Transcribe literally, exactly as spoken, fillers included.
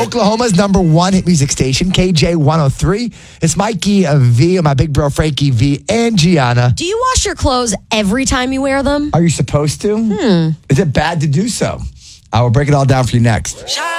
Oklahoma's number one hit music station, K J one oh three. It's Mikey uh, V, and my big bro Frankie V, and Gianna. Do you wash your clothes every time you wear them? Are you supposed to? Hmm. Is it bad to do so? I will break it all down for you next.